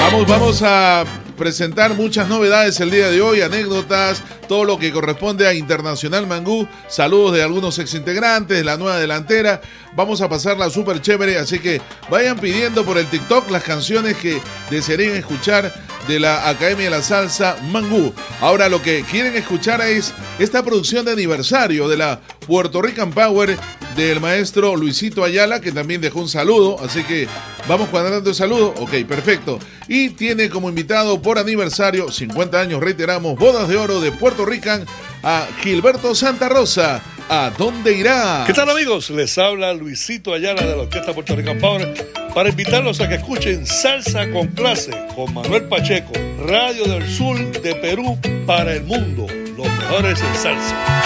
Vamos a presentar muchas novedades el día de hoy, anécdotas, todo lo que corresponde a Internacional Mangú, saludos de algunos exintegrantes, la nueva delantera. Vamos a pasarla súper chévere, así que vayan pidiendo por el TikTok las canciones que desearían escuchar de la Academia de la Salsa Mangú. Ahora lo que quieren escuchar es esta producción de aniversario de la Puerto Rican Power del maestro Luisito Ayala, que también dejó un saludo, así que vamos cuadrando el saludo. Ok, perfecto. Y tiene como invitado por aniversario, 50 años, reiteramos, Bodas de Oro de Puerto Rican, a Gilberto Santa Rosa. ¿A dónde irá? ¿Qué tal, amigos? Les habla Luisito Ayala de la Orquesta Puerto Rican Power para invitarlos a que escuchen Salsa con Clase con Manuel Pacheco, Radio del Sur de Perú para el mundo, los mejores en salsa.